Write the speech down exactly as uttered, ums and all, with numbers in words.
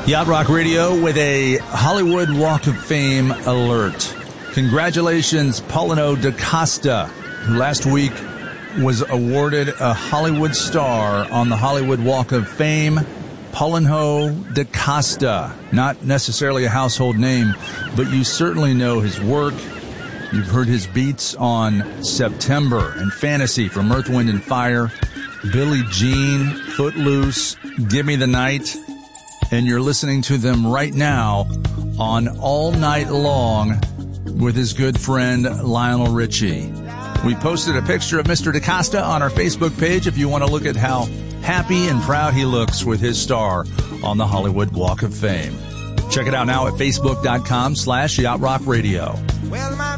Yacht Rock Radio with a Hollywood Walk of Fame alert. Congratulations, Paulino da Costa, who last week was awarded a Hollywood star on the Hollywood Walk of Fame. Paulino da Costa, not necessarily a household name, but you certainly know his work. You've heard his beats on September and Fantasy from Earth, Wind and Fire, Billie Jean, Footloose, Give Me the Night, and you're listening to them right now on All Night Long with his good friend Lionel Richie. We posted a picture of Mister DaCosta on our Facebook page if you want to look at how happy and proud he looks with his star on the Hollywood Walk of Fame. Check it out now at facebook.com slash Yacht Rock Radio. Well, my